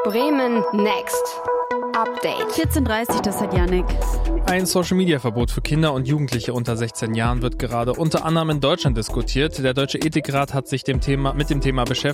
Bremen Next. Update. 14:30 Uhr, das hat Yannick. Ein Social-Media-Verbot für Kinder und Jugendliche unter 16 Jahren wird gerade unter anderem in Deutschland diskutiert. Der Deutsche Ethikrat hat sich mit dem Thema beschäftigt.